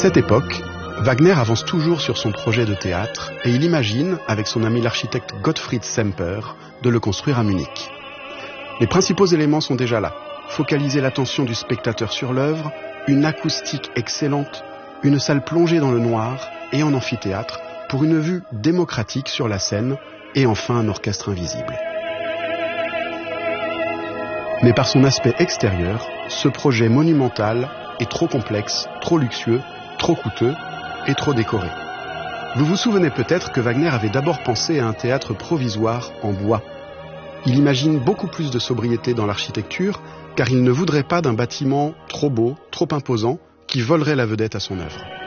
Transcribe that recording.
cette époque, Wagner avance toujours sur son projet de théâtre et il imagine, avec son ami l'architecte Gottfried Semper, de le construire à Munich. Les principaux éléments sont déjà là. Focaliser l'attention du spectateur sur l'œuvre, une acoustique excellente, une salle plongée dans le noir et en amphithéâtre pour une vue démocratique sur la scène et enfin un orchestre invisible. Mais par son aspect extérieur, ce projet monumental est trop complexe, trop luxueux, trop coûteux et trop décoré. Vous vous souvenez peut-être que Wagner avait d'abord pensé à un théâtre provisoire en bois. Il imagine beaucoup plus de sobriété dans l'architecture car il ne voudrait pas d'un bâtiment trop beau, trop imposant qui volerait la vedette à son œuvre.